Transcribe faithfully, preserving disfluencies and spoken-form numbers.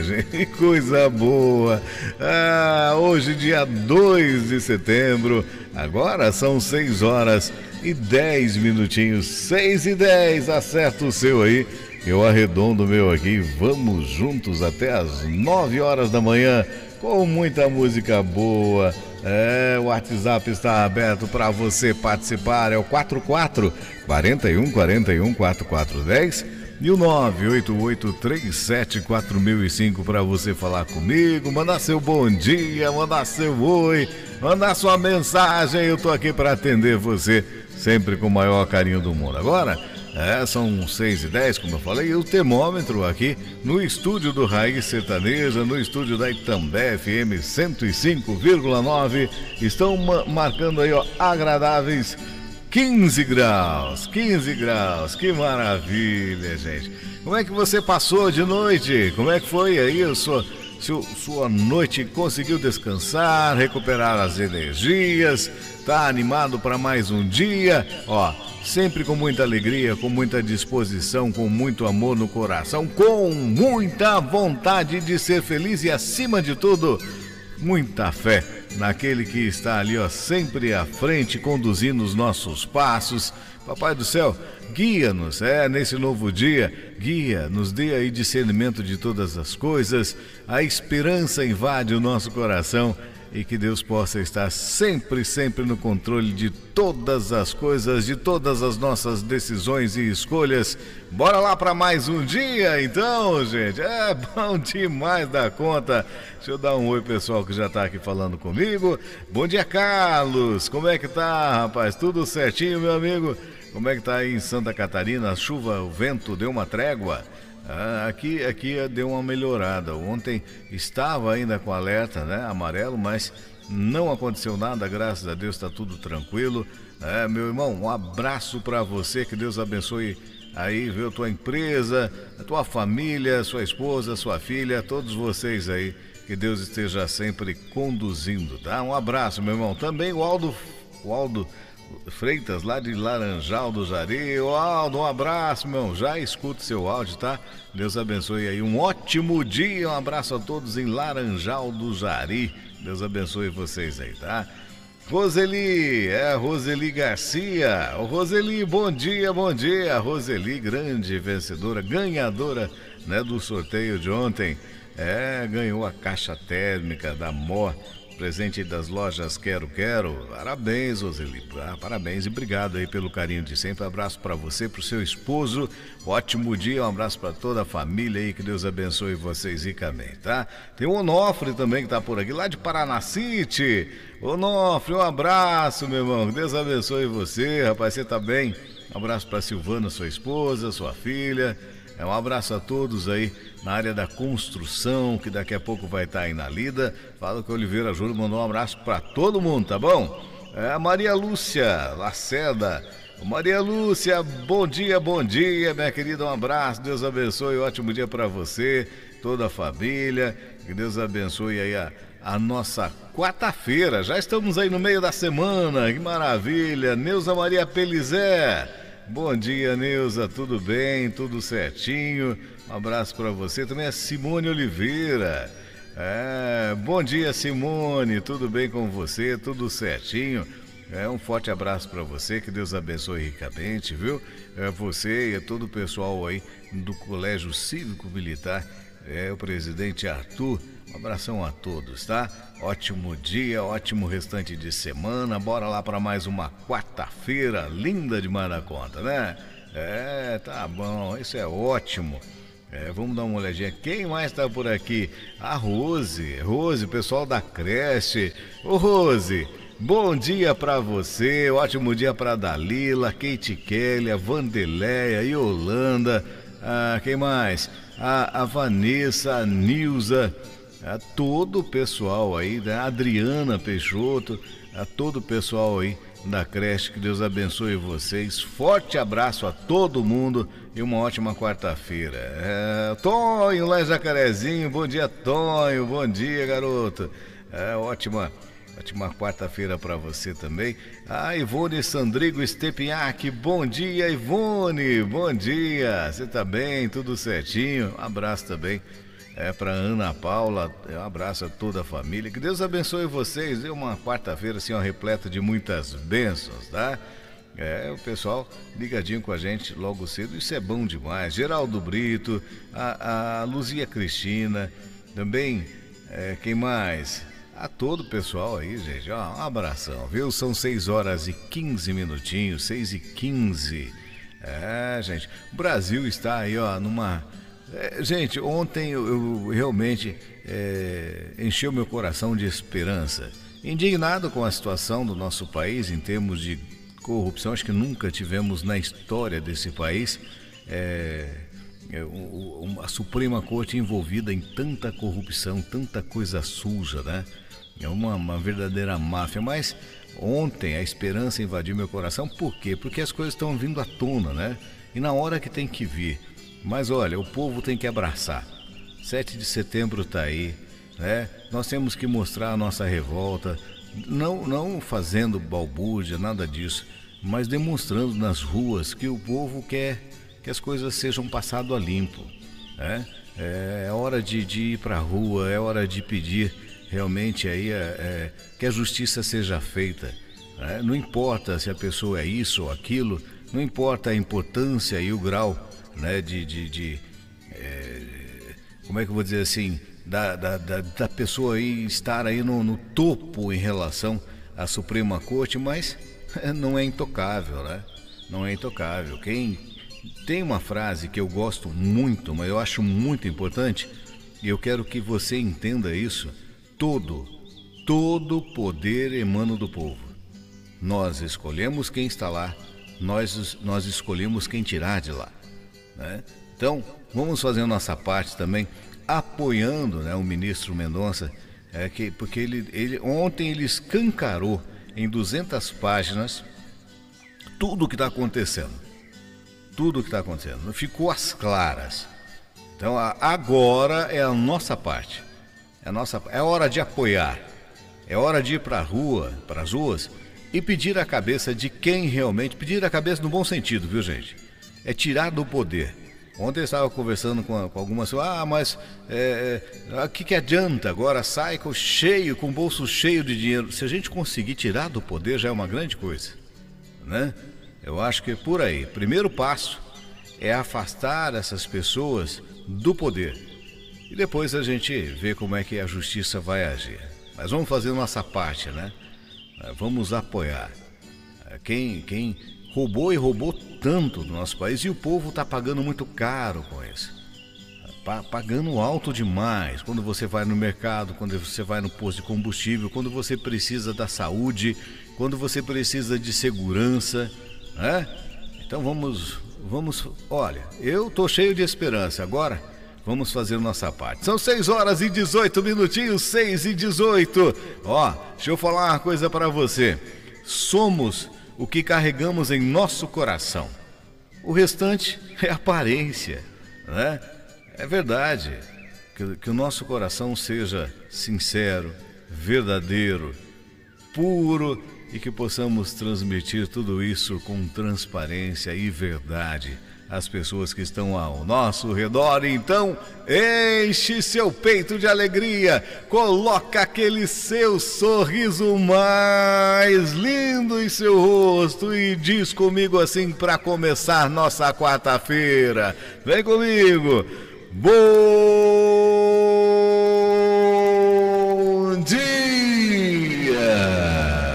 minha gente, que coisa boa. Ah, hoje, dia dois de setembro, agora são seis horas e dez minutinhos, seis e dez, acerta o seu aí, eu arredondo o meu aqui, vamos juntos até as nove horas da manhã, com muita música boa. É, o WhatsApp está aberto para você participar, é o quatro quatro, quarenta e um, quarenta e um, quarenta e quatro dez e o nove oito oito, três sete quatro mil e cinco para você falar comigo, mandar seu bom dia, mandar seu oi, mandar sua mensagem, eu tô aqui para atender você sempre com o maior carinho do mundo. Agora, é, são seis e dez, como eu falei, e o termômetro aqui no estúdio do Raiz Sertaneja, no estúdio da Itambé F M cento e cinco vírgula nove, estão ma- marcando aí, ó, agradáveis quinze graus, quinze graus, que maravilha, gente. Como é que você passou de noite? Como é que foi aí a sua, sua, sua noite? Conseguiu descansar, recuperar as energias? Tá animado para mais um dia? Ó, sempre com muita alegria, com muita disposição, com muito amor no coração, com muita vontade de ser feliz e, acima de tudo, muita fé naquele que está ali, ó, sempre à frente, conduzindo os nossos passos. Papai do céu, guia-nos, é, nesse novo dia, guia, nos dê aí discernimento de todas as coisas, a esperança invade o nosso coração e que Deus possa estar sempre, sempre no controle de todas as coisas, de todas as nossas decisões e escolhas. Bora lá para mais um dia, então, gente. É bom demais da conta. Deixa eu dar um oi, pessoal, que já tá aqui falando comigo. Bom dia, Carlos. Como é que tá, rapaz? Tudo certinho, meu amigo? Como é que tá aí em Santa Catarina? A chuva, o vento deu uma trégua? Ah, aqui, aqui deu uma melhorada. Ontem estava ainda com alerta, né, amarelo, mas não aconteceu nada, graças a Deus, está tudo tranquilo. É, meu irmão, um abraço para você, que Deus abençoe aí, viu, tua empresa, a tua família, sua esposa, sua filha, todos vocês aí, que Deus esteja sempre conduzindo, tá? Um abraço, meu irmão. Também o Aldo, o Aldo Freitas, lá de Laranjal do Jari. Ô Aldo, um abraço, meu. Já escuta seu áudio, tá? Deus abençoe aí. Um ótimo dia. Um abraço a todos em Laranjal do Jari. Deus abençoe vocês aí, tá? Roseli, é Roseli Garcia. Ô Roseli, bom dia, bom dia. Roseli, grande vencedora, ganhadora, né, do sorteio de ontem. É, ganhou a caixa térmica da M O R, presente das lojas Quero Quero. Parabéns, Roseli, ah, parabéns e obrigado aí pelo carinho de sempre. Um abraço para você, pro seu esposo, ótimo dia, um abraço para toda a família aí, que Deus abençoe vocês ricamente, tá? Tem o Onofre também que tá por aqui, lá de Paranacite. Onofre, um abraço, meu irmão, que Deus abençoe você, rapaz, você tá bem? Um abraço para Silvana, sua esposa, sua filha. É, um abraço a todos aí na área da construção, que daqui a pouco vai estar aí na lida. Fala que o Oliveira Júnior mandou um abraço para todo mundo, tá bom? É, a Maria Lúcia Lacerda. Maria Lúcia, bom dia, bom dia, minha querida, um abraço, Deus abençoe, ótimo dia para você, toda a família, que Deus abençoe aí a, a nossa quarta-feira, já estamos aí no meio da semana, que maravilha. Neuza Maria Pelizé. Bom dia, Neuza, tudo bem, tudo certinho, um abraço para você, também a Simone Oliveira. É, bom dia, Simone, tudo bem com você, tudo certinho, é, um forte abraço para você, que Deus abençoe ricamente, viu, é, você e todo o pessoal aí do Colégio Cívico Militar, é, o presidente Arthur. Um abração a todos, tá? Ótimo dia, ótimo restante de semana. Bora lá para mais uma quarta-feira linda demais da conta, né? É, tá bom, isso é ótimo. É, vamos dar uma olhadinha. Quem mais tá por aqui? A Rose, Rose, pessoal da creche. Ô Rose, bom dia para você, ótimo dia para Dalila, Kate Kelly, a Vandeleia, Yolanda. Ah, quem mais? A, a Vanessa, a Nilza. A todo o pessoal aí, da Adriana Peixoto, a todo o pessoal aí da creche, que Deus abençoe vocês. Forte abraço a todo mundo e uma ótima quarta-feira. É, Tonho, lá em Jacarezinho, bom dia, Tonho, bom dia, garoto. É, ótima, ótima quarta-feira para você também. A Ivone Sandrigo Stepinhac, bom dia, Ivone, bom dia. Você tá bem, tudo certinho? Um abraço também é para Ana Paula, um abraço a toda a família. Que Deus abençoe vocês. É uma quarta-feira assim, ó, repleta de muitas bênçãos, tá? É, o pessoal ligadinho com a gente logo cedo, isso é bom demais. Geraldo Brito, a, a Luzia Cristina, também, é, quem mais? A todo o pessoal aí, gente, ó, um abração, viu? São seis horas e quinze minutinhos, seis e quinze. É, gente, o Brasil está aí, ó, numa... É, gente, ontem eu, eu realmente é, encheu meu coração de esperança. Indignado com a situação do nosso país em termos de corrupção, acho que nunca tivemos na história desse país é, é, um, a Suprema Corte envolvida em tanta corrupção, tanta coisa suja, né? É uma, uma verdadeira máfia, mas ontem a esperança invadiu meu coração. Por quê? Porque as coisas estão vindo à tona, né? E na hora que tem que vir. Mas olha, o povo tem que abraçar. sete de setembro está aí, né? Nós temos que mostrar a nossa revolta, não, não fazendo balbúrdia, nada disso, mas demonstrando nas ruas que o povo quer que as coisas sejam passadas a limpo, né? É hora de, de ir para a rua, é hora de pedir realmente aí é, é, que a justiça seja feita, né? Não importa se a pessoa é isso ou aquilo, não importa a importância e o grau, né, de, de, de é, como é que eu vou dizer assim, da, da, da, da pessoa aí estar aí no, no topo em relação à Suprema Corte, mas não é intocável, né? Não é intocável. Quem tem uma frase que eu gosto muito, mas eu acho muito importante, e eu quero que você entenda isso: todo, todo poder emana do povo. Nós escolhemos quem está lá, nós, nós escolhemos quem tirar de lá, né? Então, vamos fazer a nossa parte também, apoiando, né, o ministro Mendonça, é, que, porque ele, ele, ontem ele escancarou em duzentas páginas tudo o que está acontecendo. Tudo o que está acontecendo. Ficou às claras. Então, a, agora é a nossa parte. É, a nossa, é hora de apoiar. É hora de ir para a rua, para as ruas, e pedir a cabeça de quem realmente... Pedir a cabeça no bom sentido, viu, gente? É tirar do poder. Ontem eu estava conversando com, com algumas pessoas, ah, mas é, é, que, que adianta agora? Sai com cheio, com o bolso cheio de dinheiro. Se a gente conseguir tirar do poder, já é uma grande coisa, né? Eu acho que por aí, primeiro passo é afastar essas pessoas do poder. E depois a gente vê como é que a justiça vai agir. Mas vamos fazer nossa parte, né? Vamos apoiar. Quem... quem roubou e roubou tanto do nosso país, e o povo está pagando muito caro com isso, pagando alto demais. Quando você vai no mercado, quando você vai no posto de combustível, quando você precisa da saúde, quando você precisa de segurança, né? Então vamos, vamos, olha, eu tô cheio de esperança. Agora vamos fazer nossa parte. São seis horas e dezoito minutinhos, seis e dezoito. Ó, deixa eu falar uma coisa para você. Somos o que carregamos em nosso coração. O restante é aparência, né? É verdade. Que, que o nosso coração seja sincero, verdadeiro, puro, e que possamos transmitir tudo isso com transparência e verdade às pessoas que estão ao nosso redor. Então, enche seu peito de alegria, coloca aquele seu sorriso mais lindo em seu rosto e diz comigo assim para começar nossa quarta-feira. Vem comigo. Boa!